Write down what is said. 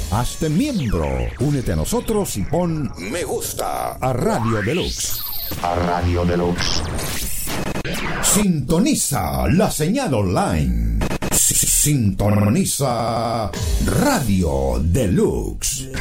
Hazte miembro. Únete a nosotros y pon me gusta a Radio Deluxe. A Radio Deluxe. Sintoniza la señal online. Sintoniza Radio Deluxe.